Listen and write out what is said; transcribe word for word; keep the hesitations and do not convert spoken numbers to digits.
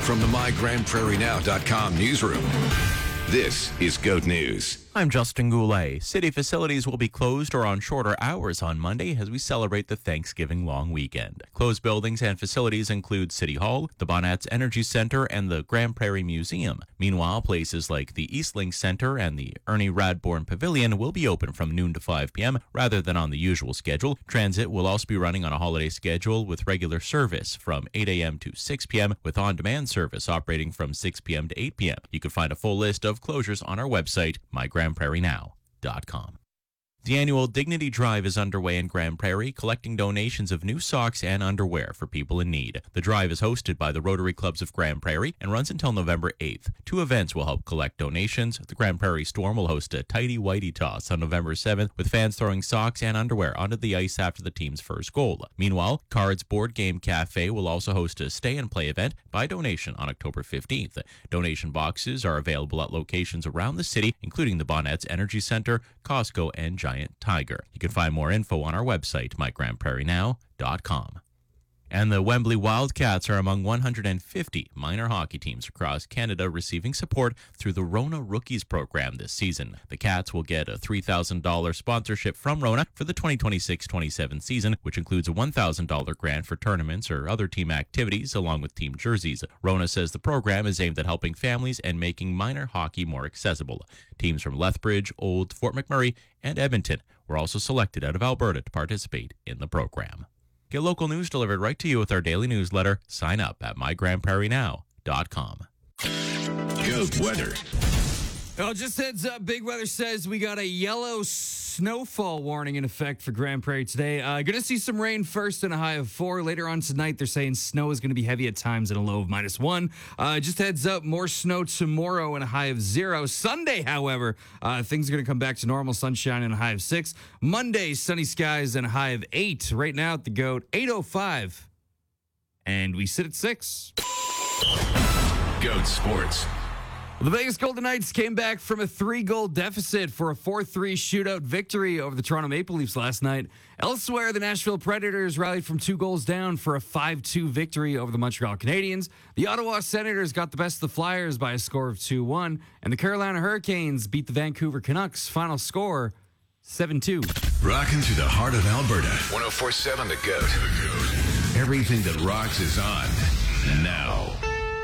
From the my grand prairie now dot com newsroom, this is GOAT News. I'm Justin Goulet. City facilities will be closed or on shorter hours on Monday as we celebrate the Thanksgiving long weekend. Closed buildings and facilities include City Hall, the Bonnets Energy Center, and the Grand Prairie Museum. Meanwhile, places like the Eastlink Center and the Ernie Radbourne Pavilion will be open from noon to five p.m. rather than on the usual schedule. Transit will also be running on a holiday schedule with regular service from eight a.m. to six p.m. with on-demand service operating from six p.m. to eight p.m. You can find a full list of closures on our website, my grand prairie now dot com. The annual Dignity Drive is underway in Grand Prairie, collecting donations of new socks and underwear for people in need. The drive is hosted by the Rotary Clubs of Grand Prairie and runs until November eighth. Two events will help collect donations. The Grand Prairie Storm will host a Tighty Whitey toss on November seventh, with fans throwing socks and underwear onto the ice after the team's first goal. Meanwhile, Cards Board Game Cafe will also host a stay-and-play event by donation on October fifteenth. Donation boxes are available at locations around the city, including the Bonnets Energy Center, Costco, and Giant Tiger. You can find more info on our website, my grand prairie now dot com. And the Wembley Wildcats are among one hundred fifty minor hockey teams across Canada receiving support through the Rona Rookies program this season. The Cats will get a three thousand dollars sponsorship from Rona for the twenty twenty-six twenty-seven season, which includes a one thousand dollars grant for tournaments or other team activities, along with team jerseys. Rona says the program is aimed at helping families and making minor hockey more accessible. Teams from Lethbridge, Old, Fort McMurray, and Edmonton were also selected out of Alberta to participate in the program. Get local news delivered right to you with our daily newsletter. Sign up at my grand prairie now dot com. GOAT weather. Well, just heads up, Big Weather says we got a yellow snowfall warning in effect for Grand Prairie today. Uh, going to see some rain first and a high of four. Later on tonight, they're saying snow is going to be heavy at times and a low of minus one. Uh, just heads up, more snow tomorrow and a high of zero. Sunday, however, uh, things are going to come back to normal. Sunshine and a high of six. Monday, sunny skies and a high of eight. Right now at the GOAT, eight oh five. And we sit at six. GOAT Sports. The Vegas Golden Knights came back from a three-goal deficit for a four three shootout victory over the Toronto Maple Leafs last night. Elsewhere, the Nashville Predators rallied from two goals down for a five two victory over the Montreal Canadiens. The Ottawa Senators got the best of the Flyers by a score of two one, and the Carolina Hurricanes beat the Vancouver Canucks. Final score, seven two. Rocking to the heart of Alberta. one oh four point seven The GOAT. Everything that rocks is on now.